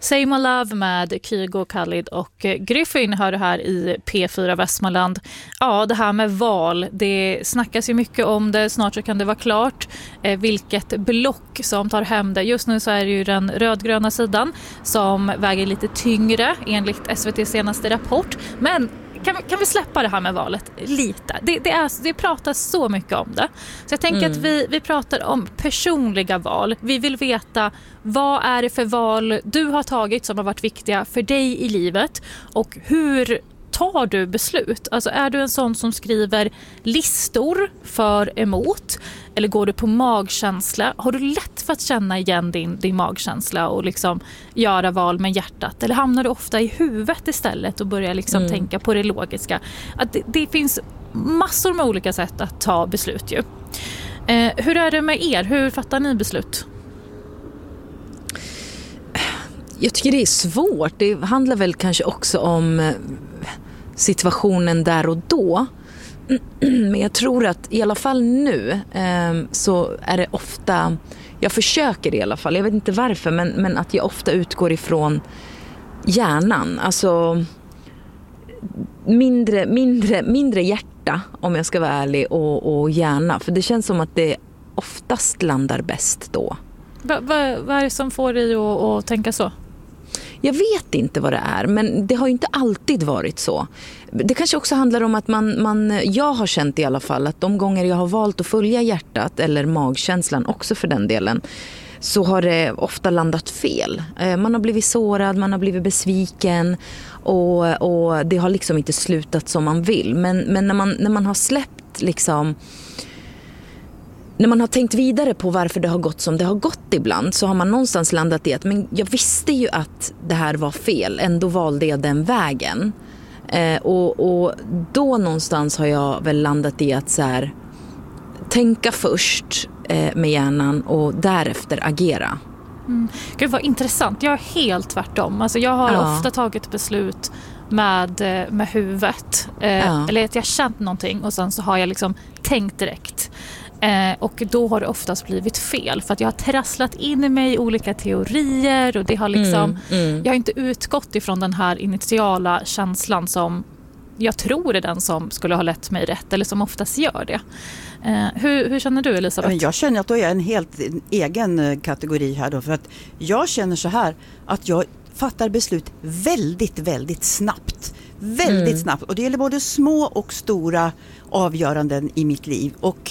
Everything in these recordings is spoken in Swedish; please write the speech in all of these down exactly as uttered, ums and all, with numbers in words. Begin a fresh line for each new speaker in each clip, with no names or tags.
Say My Love med Kygo, Khalid och Griffin hör det här i P fyra Västmanland. Ja, det här med val, det snackas ju mycket om det. Snart så kan det vara klart eh, vilket block som tar hem det. Just nu så är det ju den rödgröna sidan som väger lite tyngre enligt S V T:s senaste rapport. Men Kan vi, kan vi släppa det här med valet lite? Det, det, är, det pratas så mycket om det. Så jag tänker mm. att vi, vi pratar om personliga val. Vi vill veta vad är det för val du har tagit som har varit viktiga för dig i livet. Och hur tar du beslut? Alltså är du en sån som skriver listor för emot? Eller går du på magkänsla? Har du lätt för att känna igen din, din magkänsla och liksom göra val med hjärtat? Eller hamnar du ofta i huvudet istället och börjar liksom mm. tänka på det logiska? Att det, det finns massor med olika sätt att ta beslut ju. Eh, hur är det med er? Hur fattar ni beslut?
Jag tycker det är svårt. Det handlar väl kanske också om situationen där och då. Men jag tror att i alla fall nu eh, så är det ofta, jag försöker i alla fall, jag vet inte varför, men, men att jag ofta utgår ifrån hjärnan. Alltså mindre, mindre, mindre hjärta, om jag ska vara ärlig, och, och hjärna. För det känns som att det oftast landar bäst då.
Va, va, vad är det som får dig att, att tänka så?
Jag vet inte vad det är, men det har ju inte alltid varit så. Det kanske också handlar om att man, man, jag har känt i alla fall att de gånger jag har valt att följa hjärtat, eller magkänslan också för den delen, så har det ofta landat fel. Man har blivit sårad, man har blivit besviken och, och det har liksom inte slutat som man vill. Men, men när, man, när man har släppt liksom... När man har tänkt vidare på varför det har gått som det har gått ibland, så har man någonstans landat i att men jag visste ju att det här var fel, ändå valde jag den vägen. Eh, och, och då någonstans har jag väl landat i att så här, tänka först eh, med hjärnan och därefter agera.
Mm. Gud vad intressant, jag är helt tvärtom. Alltså jag har ja. ofta tagit beslut med, med huvudet. Eh, ja. Eller att jag har känt någonting och sen så har jag liksom tänkt direkt. Eh, och då har det oftast blivit fel för att jag har trasslat in i mig olika teorier och det har liksom, mm, mm. jag har inte utgått ifrån den här initiala känslan som jag tror är den som skulle ha lett mig rätt, eller som oftast gör det. Eh, hur, hur känner du, Elisabeth?
Jag känner att då är jag en helt egen kategori här då, för att jag känner så här att jag fattar beslut väldigt, väldigt snabbt. Väldigt mm. snabbt, och det gäller både små och stora avgöranden i mitt liv, och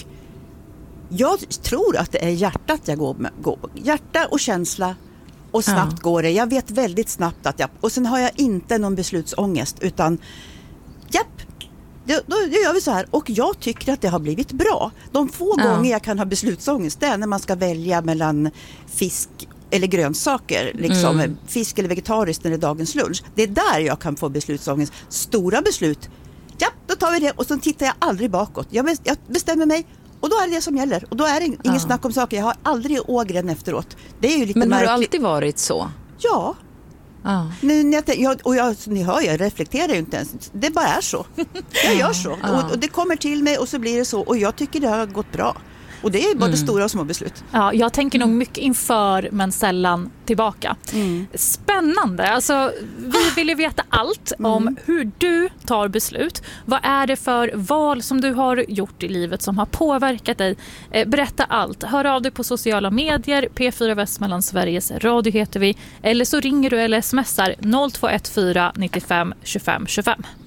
jag tror att det är hjärtat jag går med. Går. Hjärta och känsla, och snabbt ja. går det. Jag vet väldigt snabbt att jag... Och sen har jag inte någon beslutsångest, utan japp, då, då gör vi så här. Och jag tycker att det har blivit bra. De få ja. gånger jag kan ha beslutsångest, det är när man ska välja mellan fisk eller grönsaker. Liksom, mm. fisk eller vegetariskt när det är dagens lunch. Det är där jag kan få beslutsångest. Stora beslut, japp, då tar vi det. Och så tittar jag aldrig bakåt. Jag bestämmer mig. Och då är det det som gäller. Och då är det inget ja. snack om saker. Jag har aldrig ågren efteråt. Det är ju lite
Men har
märkligt.
det alltid varit så?
Ja.
Ja.
Nu, när jag, jag, och jag, ni hör, jag reflekterar ju inte ens. Det bara är så. Jag gör så. Ja. Och, och det kommer till mig och så blir det så. Och jag tycker det har gått bra. Och det är både mm. stora och små beslut.
Ja, jag tänker nog mycket inför men sällan tillbaka. Mm. Spännande. Alltså, vi vill ju veta allt mm. om hur du tar beslut. Vad är det för val som du har gjort i livet som har påverkat dig? Eh, berätta allt. Hör av dig på sociala medier. P fyra Västmanland Sveriges Radio heter vi. Eller så ringer du eller smsar noll två ett fyra nittiofem tjugofem tjugofem.